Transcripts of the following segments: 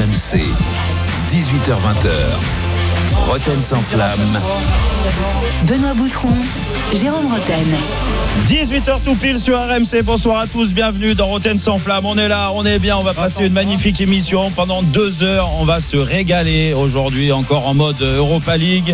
RMC, 18h-20h, Roten sans flamme. Benoît Boutron, Jérôme Roten. 18h tout pile sur RMC, bonsoir à tous, bienvenue dans Roten sans flamme. On est là, on est bien, on va passer une magnifique émission pendant 2 heures. On va se régaler aujourd'hui, encore en mode Europa League.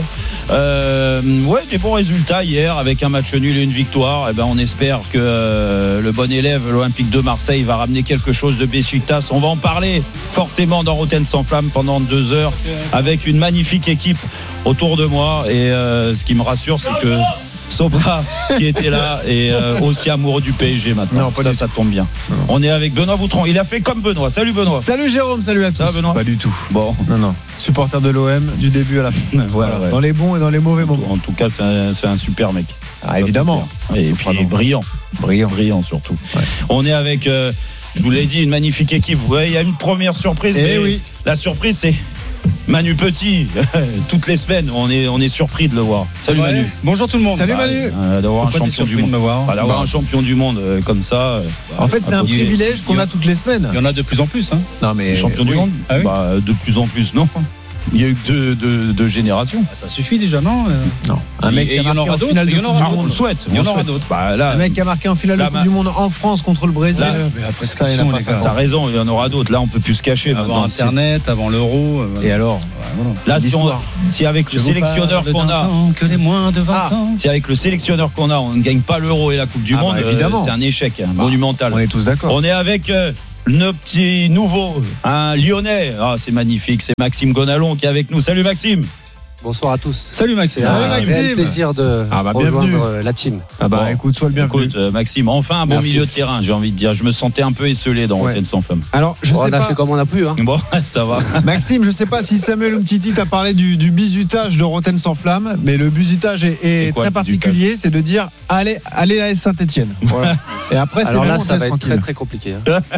Des bons résultats hier avec un match nul et une victoire. On espère que le bon élève, l'Olympique de Marseille, va ramener quelque chose de Beşiktaş. On va en parler forcément dans Roten sans flamme pendant 2 heures avec une magnifique équipe autour de moi. Et ce qui me rassure, c'est que Sobra, qui était là, est aussi amoureux du PSG maintenant. Non, ça tombe bien. Non. On est avec Benoît Boutron. Il a fait comme Benoît. Salut Benoît. Salut Jérôme, salut à tous. Ça va Benoît ? Pas du tout. Bon. Non. Supporter de l'OM du début à la fin. Ouais. Dans les bons et dans les mauvais moments. En tout cas, c'est un super mec. Ah, évidemment. Et puis brillant surtout. Ouais. On est avec, je vous l'ai dit, une magnifique équipe. Vous voyez, il y a une première surprise. Oui. La surprise, c'est Manu Petit. Toutes les semaines, on est surpris de le voir. Salut Manu. Bonjour tout le monde. Salut Manu. D'avoir un champion du monde. D'avoir un champion du monde comme ça. En fait, c'est un privilège qu'on a toutes les semaines. Il y en a de plus en plus. Non mais champion du monde. Ah oui. De plus en plus, non. Il y a eu que deux générations. Ça suffit déjà, non? Non. Un mec qui a marqué en finale de Coupe du Monde. On le souhaite. Il y en aura d'autres. Un mec qui a marqué en finale de Coupe du Monde en France contre le Brésil. Après ce cas, t'as raison, il y en aura d'autres. Là, on peut plus se cacher. Avant Internet, avant l'Euro. Et alors là, si avec le sélectionneur qu'on a, que les moins de 20 ans. Si avec le sélectionneur qu'on a, on ne gagne pas l'Euro et la Coupe du Monde, c'est un échec monumental. On est tous d'accord. On est avec le petit nouveau, un Lyonnais. C'est magnifique, c'est Maxime Gonalon qui est avec nous. Salut Maxime. Bonsoir à tous. Salut Maxime. Salut C'est un Maxime. réel plaisir de rejoindre la team. Écoute, sois le bienvenu. Écoute, Maxime, enfin un bon milieu de terrain, j'ai envie de dire. Je me sentais un peu esselé dans Roten sans flamme. Alors, je sais on pas. a fait comme on a pu. Bon, ça va. Maxime, je sais pas si Samuel Umtiti t'a parlé du bizutage de Roten sans flamme, mais le bizutage est très particulier, c'est de dire allez à AS Saint-Etienne. Voilà. Et après, c'est alors vraiment là, ça va être très très compliqué.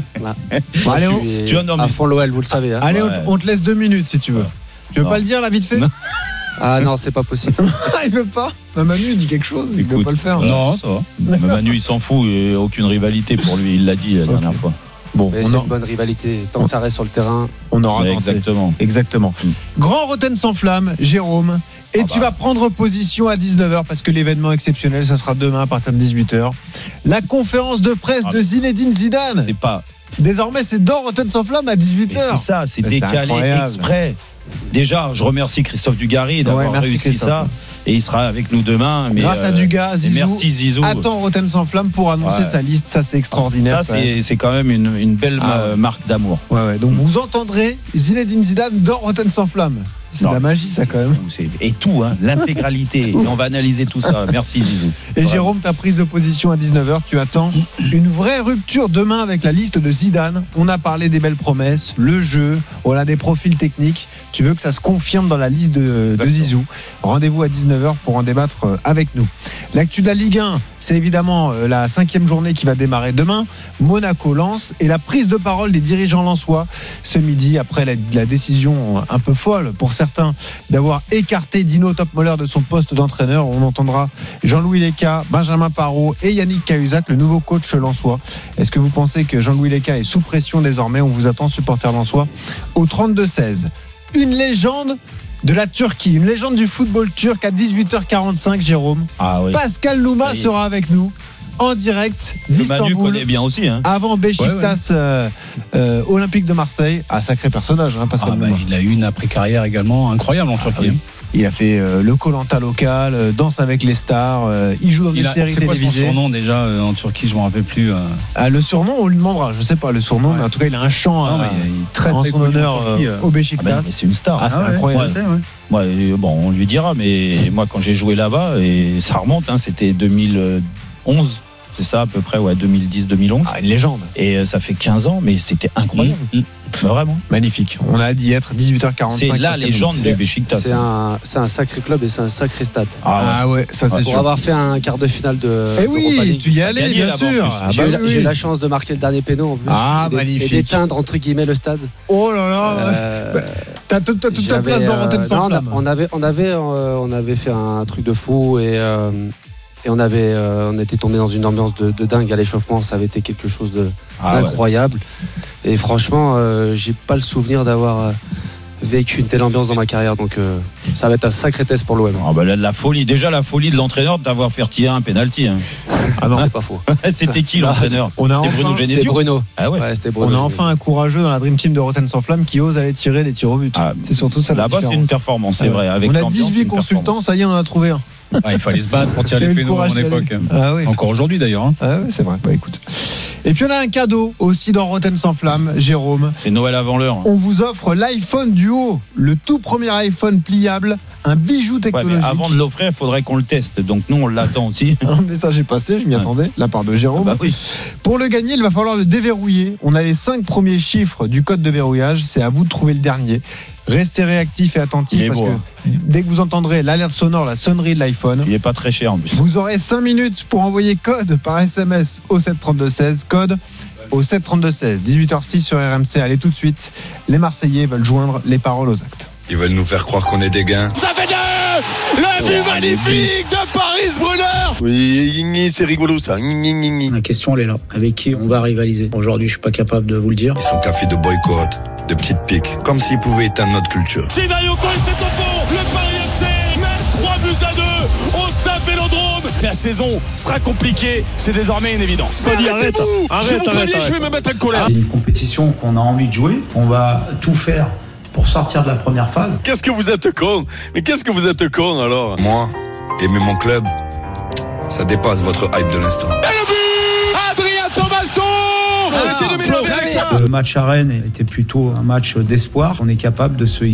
Allez, à fond l'OL, vous le savez. Allez, on te laisse 2 minutes si tu veux. Tu veux pas le dire là vite fait? Ah non, c'est pas possible. Il veut pas. Manu il dit quelque chose, il veut pas le faire. Non, ça va. Manu il s'en fout, il n'y a aucune rivalité pour lui, il l'a dit la dernière fois. Bon, mais c'est une bonne rivalité. Tant que ça reste sur le terrain, on aura Exactement. Grand Roten sans flamme, Jérôme. Et tu vas prendre position à 19h parce que l'événement exceptionnel, ça sera demain à partir de 18h. La conférence de presse de Zinedine Zidane. C'est pas. Désormais, c'est dans Roten sans flamme à 18h. C'est ça, c'est décalé exprès. Déjà, je remercie Christophe Dugarry d'avoir réussi ça. Et il sera avec nous demain. Mais grâce à Dugas, Zizou. Merci Zizou. Attends Roten sans flamme pour annoncer sa liste. Ça, c'est extraordinaire. Ça, c'est quand même une belle marque d'amour. Ouais. Donc, vous entendrez Zinedine Zidane dans Roten sans flamme. C'est de la magie, ça, quand même. Et tout, l'intégralité. Et on va analyser tout ça. Merci, Zizou. Et Jérôme, ta prise de position à 19h, tu attends une vraie rupture demain avec la liste de Zidane. On a parlé des belles promesses, le jeu, on a des profils techniques. Tu veux que ça se confirme dans la liste de Zizou. Rendez-vous à 19h pour en débattre avec nous. L'actu de la Ligue 1, c'est évidemment la 5e journée qui va démarrer demain. Monaco-Lens et la prise de parole des dirigeants lensois ce midi après la décision un peu folle pour certains d'avoir écarté Dino Topmoller de son poste d'entraîneur. On entendra Jean-Louis Leca, Benjamin Parot et Yannick Cahuzac, le nouveau coach lensois. Est-ce que vous pensez que Jean-Louis Leca est sous pression désormais? On vous attend, supporters lensois, au 32-16. Une légende de la Turquie, une légende du football turc à 18h45, Jérôme. Pascal Nouma sera avec nous en direct d'Istanbul. Manu connaît bien aussi. Avant Beşiktaş Olympique de Marseille. Sacré personnage, Pascal Nouma. Il a eu une après-carrière également incroyable en Turquie. Il a fait le Koh-Lanta local, Danse avec les stars, il joue dans des séries télévisées. C'est quoi son surnom déjà en Turquie? Je ne m'en rappelle plus. Le surnom, on lui demandera, je ne sais pas le surnom, mais en tout cas, il a un chant en son honneur au Beşiktaş. C'est une star. C'est incroyable. On lui dira, mais moi, quand j'ai joué là-bas, et ça remonte, c'était 2011. C'est ça à peu près, 2010-2011. Une légende. Et ça fait 15 ans, mais c'était incroyable. Vraiment. Magnifique. On a dit être 18h45. C'est la légende du Beşiktaş. C'est un sacré club et c'est un sacré stade. Ça c'est sûr. Pour avoir fait un quart de finale de. Oui, tu y allais, bien sûr. J'ai eu la chance de marquer le dernier péno en plus. Magnifique. Et d'éteindre entre guillemets le stade. Oh là là. T'as toute ta place dans Roten sans flamme. On avait fait un truc de fou et Et on était tombé dans une ambiance de dingue à l'échauffement. Ça avait été quelque chose d'incroyable. Ouais. Et franchement, j'ai pas le souvenir d'avoir vécu une telle ambiance dans ma carrière, donc ça va être un sacré test pour l'OM. Ah bah là, la folie de l'entraîneur d'avoir fait tirer un penalty. Hein. Ah non, c'est pas faux. C'était qui l'entraîneur? C'était Bruno. Ah ouais. C'était Bruno. On a enfin un courageux dans la Dream Team de Rotten sans flamme qui ose aller tirer les tirs au but. C'est surtout ça. Là-bas, c'est une performance, c'est vrai. Avec on a 18 consultants, ça y est, on en a trouvé un. Il fallait se battre pour tirer les pénaux à mon époque. Encore aujourd'hui d'ailleurs. Hein. Ah oui, c'est vrai. Bah écoute. Et puis on a un cadeau aussi dans Rotten sans flamme, Jérôme. C'est Noël avant l'heure. On vous offre l'iPhone Duo, le tout premier iPhone pliable, un bijou technologique. Mais avant de l'offrir, il faudrait qu'on le teste. Donc nous, on l'attend aussi. Un message est passé, je m'y attendais, de la part de Jérôme. Bah oui. Pour le gagner, il va falloir le déverrouiller. On a les 5 premiers chiffres du code de verrouillage. C'est à vous de trouver le dernier. Restez réactifs et attentifs parce que dès que vous entendrez l'alerte sonore, la sonnerie de l'iPhone, il n'est pas très cher en plus. Vous aurez 5 minutes pour envoyer code par SMS au 732-16. Code au 732-16. 18h06 sur RMC. Allez tout de suite. Les Marseillais veulent joindre les paroles aux actes. Ils veulent nous faire croire qu'on est des gains. Ça fait 2 le but magnifique de Paris Brunner. Oui, c'est rigolo ça. La question elle est là. Avec qui on va rivaliser? Aujourd'hui, je suis pas capable de vous le dire. Ils sont cafés de boycott, de petites piques, comme s'ils pouvaient éteindre notre culture. C'est Dayoko, c'est au fond. Le Paris FC mène 3-2 au Stade Vélodrome. La saison sera compliquée, c'est désormais une évidence. Arrête. Je vais me mettre en colère. C'est une compétition qu'on a envie de jouer. On va tout faire pour sortir de la première phase. Qu'est-ce que vous êtes con? Mais qu'est-ce que vous êtes con alors? Moi, aimer mon club, ça dépasse votre hype de l'instant. Et le but Adrien Thomasson. Le match à Rennes était plutôt un match d'espoir. On est capable de se hisser